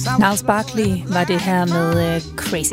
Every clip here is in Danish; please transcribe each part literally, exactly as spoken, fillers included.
Gnarls Barkley var det her med uh, Crazy.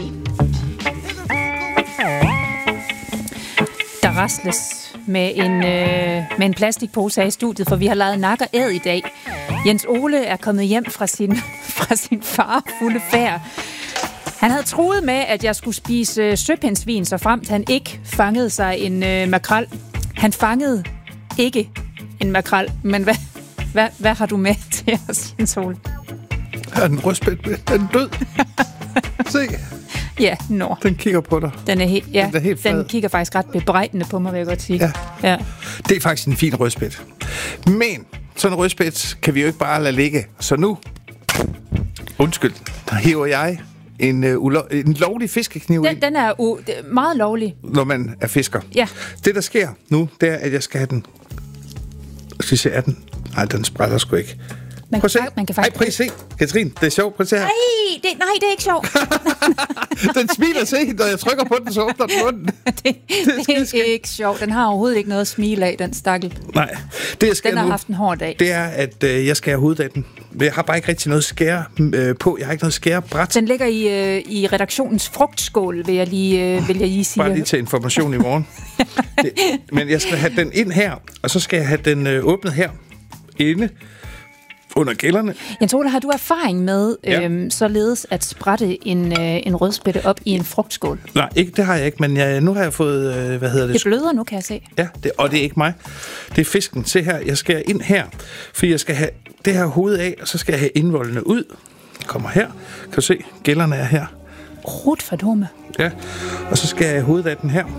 Der rasles med en, øh, med en plastikpose her i studiet, for vi har lavet nak og æd i dag. Jens Ole er kommet hjem fra sin, fra sin far fulde færd. Han havde troet med, at jeg skulle spise øh, søpindsvin, så fremt han ikke fangede sig en øh, makrel. Han fangede ikke en makrel, men hvad, hvad, hvad har du med til os, Jens Ole? Her er den rødspæt med. Den er død. Se. Ja, nå. Den kigger på dig. Den er, he- ja, den, er helt den kigger faktisk ret bebrejdende på mig, vil jeg godt sige. Ja. Ja. Det er faktisk en fin rødspæt. Men sådan en rødspæt kan vi jo ikke bare lade ligge. Så nu, undskyld, der hiver jeg en, uh, ulo- en lovlig fiskekniv Den, den er u- meget lovlig. når man er fisker. Ja. Det, der sker nu, det er, at jeg skal have den. Skal vi se, er den? Nej, den sprætter sgu ikke. Man Prøv at se. kan, man kan faktisk... Ej, prøv at se. Katrine, det er sjovt. Prøv at se her. Nej, det, nej, det er ikke sjovt. Den smiler, se. Når jeg trykker på den, så åbner den munden. det, det, det er ikke sjovt. Den har overhovedet ikke noget at smile af, den stakkel. Nej. Det, jeg skal Den har nu, haft en hård dag. det er, at øh, jeg skal have hovedet af den. Men jeg har bare ikke rigtig noget skære øh, på. Jeg har ikke noget skærebræt. Den ligger i, øh, i redaktionens frugtskål, vil jeg lige, øh, vil jeg lige sige. Bare lige til information i morgen. det, men jeg skal have den ind her, og så skal jeg have den øh, åbnet her. Inde. Under gælderne. Jens Ole, har du erfaring med Ja. øhm, således at sprætte en, øh, en rødspætte op i en frugtskål? Nej, ikke, det har jeg ikke, men jeg, nu har jeg fået, øh, hvad hedder det? Det bløder nu, kan jeg se. Ja, det, og det er ikke mig. Det er fisken. Se her, jeg skal ind her, fordi jeg skal have det her hoved af, og så skal jeg have indvoldene ud. Kommer her. Kan du se, gælderne er her. Rut for dumme. Ja, og så skal jeg have hovedet af den her.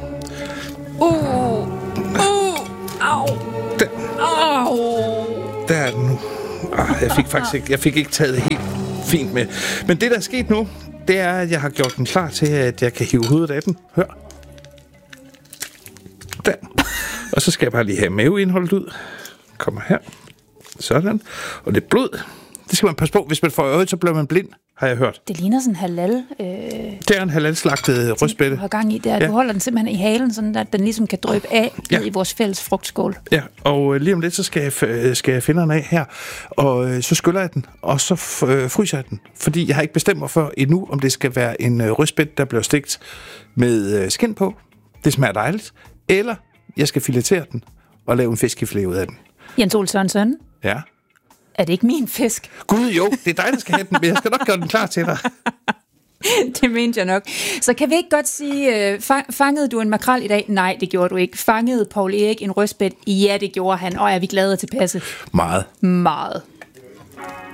Uh, uh, au, Der, au. der er den nu. Ah, jeg fik faktisk ikke, jeg fik ikke taget det helt fint med. Men det, der er sket nu, det er, at jeg har gjort den klar til, at jeg kan hive hovedet af den. Hør. Der. Og så skal jeg bare lige have maveindholdet ud. Kommer her. Sådan. Og det blod, det skal man passe på. Hvis man får øjet, så bliver man blind, har jeg hørt. Det ligner sådan en halal... Øh, Det er en halalslagtet rødspætte. du har gang i det. Ja. Du holder den simpelthen i halen, sådan at den ligesom kan drøbe af Ja. ned i vores fælles frugtskål. Ja, og øh, lige om lidt, så skal jeg, f- øh, skal jeg finde den af her. Og øh, så skyller jeg den, og så f- øh, fryser jeg den. Fordi jeg har ikke bestemt mig for endnu, om det skal være en øh, rødspætte, der bliver stegt med øh, skind på. Det smager dejligt. Eller jeg skal filetere den og lave en fiskefilet ud af den. Jens Ole Sørensen, Ja. er det ikke min fisk? Gud jo, det er dig, der skal have den, men jeg skal nok gøre den klar til dig. Det mente jeg nok. Så kan vi ikke godt sige, øh, fangede du en makrel i dag? Nej, det gjorde du ikke. Fangede Poul Erik en rødspætte? Ja, det gjorde han. Og er vi glade og tilpasse? Meget. Meget.